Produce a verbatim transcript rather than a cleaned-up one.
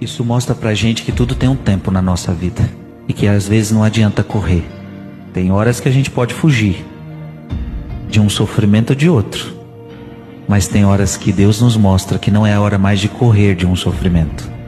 Isso mostra pra gente que tudo tem um tempo na nossa vida e que às vezes não adianta correr. Tem horas que a gente pode fugir de um sofrimento ou de outro, mas tem horas que Deus nos mostra que não é a hora mais de correr de um sofrimento,